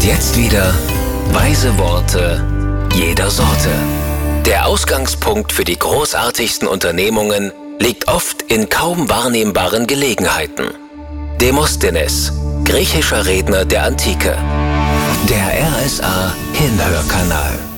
jetzt wieder weise Worte jeder Sorte. Der Ausgangspunkt für die großartigsten Unternehmungen liegt oft in kaum wahrnehmbaren Gelegenheiten. Demosthenes, griechischer Redner der Antike. Der RSA Hinhörkanal.